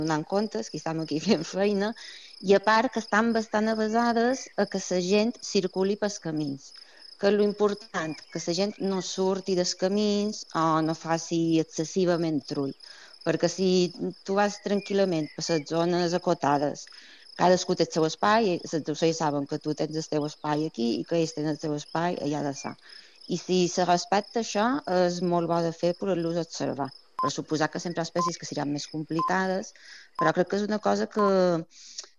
donant comptes, que estem aquí fent feina, i a part que estan bastant avasades a que la gent circuli pels camins, que és important, que la gent no surti dels camins o no faci excessivament trull, perquè si tu vas tranquil·lament per les zones acotades, cadascú té el seu espai, els docents saben que tu tens el teu espai aquí i que ells tenen el seu espai allà de sa. I si se respecta això, és molt bo de fer poder-los observar. Per suposar que sempre hi ha espècies que seran més complicades, però crec que és una cosa que